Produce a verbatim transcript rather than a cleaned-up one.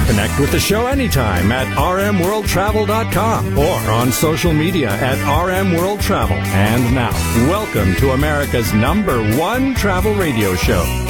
Connect with the show anytime at r m world travel dot com or on social media at R M World Travel. And now, welcome to America's number one travel radio show,